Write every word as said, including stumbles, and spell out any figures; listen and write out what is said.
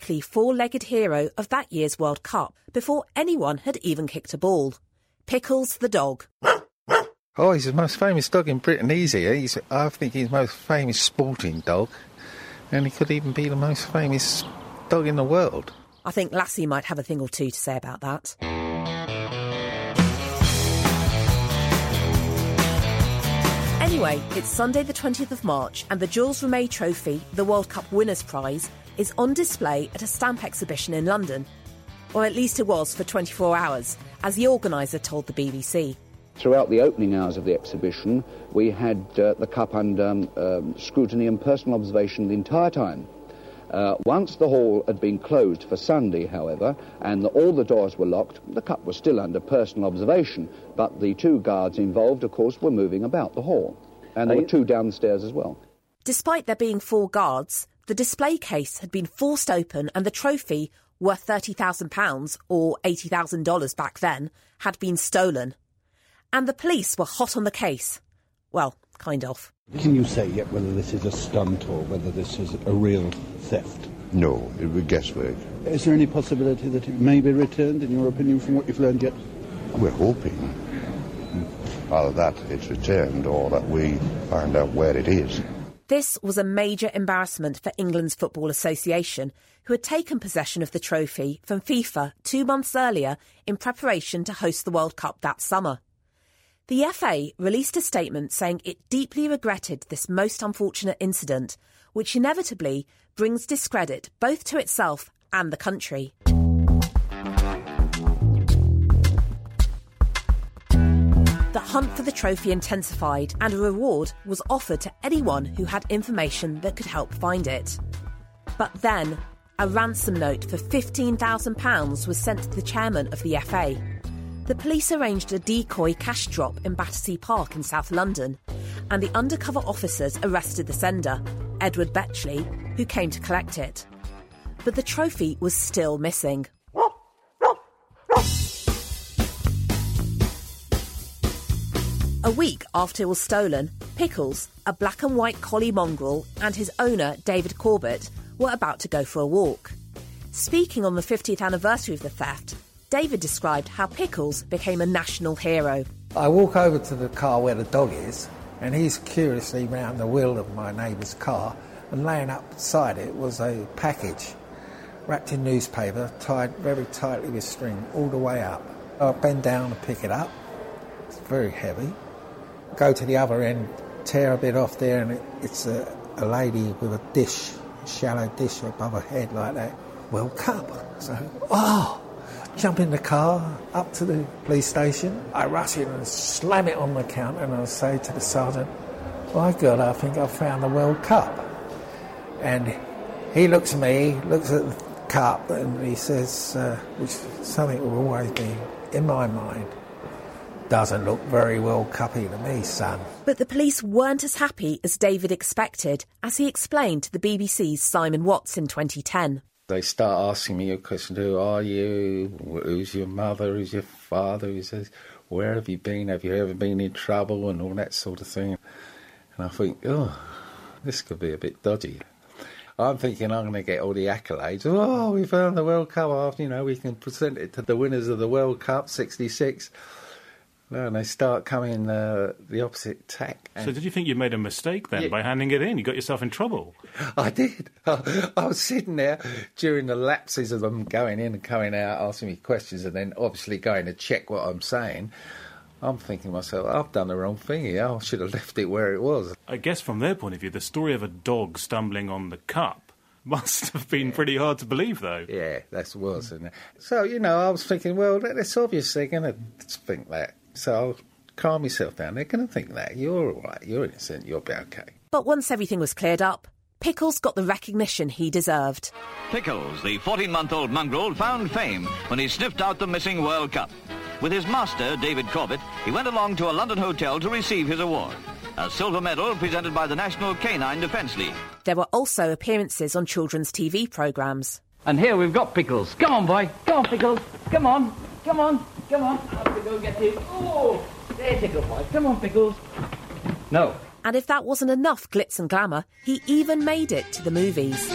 unlikely four-legged hero of that year's World Cup before anyone had even kicked a ball. Pickles the dog. Oh, he's the most famous dog in Britain, easy. He's, I think he's the most famous sporting dog, and he could even be the most famous dog in the world. I think Lassie might have a thing or two to say about that. Anyway, it's Sunday the twentieth of March and the Jules Rimet Trophy, the World Cup Winners' Prize, is on display at a stamp exhibition in London. Or at least it was for twenty-four hours, as the organiser told the B B C. Throughout the opening hours of the exhibition, we had uh, the Cup under um, um, scrutiny and personal observation the entire time. Uh, once the hall had been closed for Sunday, however, and the, all the doors were locked, the Cup was still under personal observation, but the two guards involved, of course, were moving about the hall. And there were two downstairs as well. Despite there being four guards, the display case had been forced open and the trophy, worth thirty thousand pounds, or eighty thousand dollars back then, had been stolen. And the police were hot on the case. Well, kind of. Can you say yet whether this is a stunt or whether this is a real theft? No, it would be guesswork. Is there any possibility that it may be returned, in your opinion, from what you've learned yet? We're hoping. Either that it's returned or that we find out where it is. This was a major embarrassment for England's Football Association, who had taken possession of the trophy from FIFA two months earlier in preparation to host the World Cup that summer. The F A released a statement saying it deeply regretted this most unfortunate incident, which inevitably brings discredit both to itself and the country. The hunt for the trophy intensified and a reward was offered to anyone who had information that could help find it. But then, a ransom note for fifteen thousand pounds was sent to the chairman of the F A. The police arranged a decoy cash drop in Battersea Park in South London, and the undercover officers arrested the sender, Edward Betchley, who came to collect it. But the trophy was still missing. A week after it was stolen, Pickles, a black and white collie mongrel, and his owner, David Corbett, were about to go for a walk. Speaking on the fiftieth anniversary of the theft, David described how Pickles became a national hero. I walk over to the car where the dog is, and he's curiously round the wheel of my neighbour's car, and laying up beside it was a package wrapped in newspaper, tied very tightly with string all the way up. I bend down to pick it up. It's very heavy. Go to the other end, tear a bit off there, and it, it's a, a lady with a dish, a shallow dish above her head like that. World Cup. So, oh! Jump in the car, up to the police station. I rush in and slam it on the counter, and I say to the sergeant, "My God, I think I've found the World Cup." And he looks at me, looks at the cup, and he says, uh, which something will always be in my mind, "Doesn't look very World Cuppy to me, son." But the police weren't as happy as David expected, as he explained to the B B C's Simon Watts in twenty ten. They start asking me a question: who are you? Who's your mother? Who's your father? He says, where have you been? Have you ever been in trouble? And all that sort of thing. And I think, oh, this could be a bit dodgy. I'm thinking I'm going to get all the accolades. Oh, we found the World Cup. After, you know, we can present it to the winners of the World Cup, sixty-six. No, and they start coming uh, the opposite tack. So did you think you made a mistake then yeah. by handing it in? You got yourself in trouble. I did. I, I was sitting there during the lapses of them going in and coming out, asking me questions, and then obviously going to check what I'm saying. I'm thinking to myself, I've done the wrong thing here. I should have left it where it was. I guess from their point of view, the story of a dog stumbling on the cup must have been pretty hard to believe, though. Yeah, that was. Mm. So, you know, I was thinking, well, it's obvious they're going to think that. So I'll calm myself down. They're going to think that. You're all right. You're innocent. You'll be okay. But once everything was cleared up, Pickles got the recognition he deserved. Pickles, the fourteen-month-old mongrel, found fame when he sniffed out the missing World Cup. With his master, David Corbett, he went along to a London hotel to receive his award, a silver medal presented by the National Canine Defence League. There were also appearances on children's T V programmes. And here we've got Pickles. Come on, boy. Come on, Pickles. Come on. Come on. Come on. Have to go get him. Oh, there, Pickles, boy. Come on, Pickles. No. And if that wasn't enough glitz and glamour, he even made it to the movies.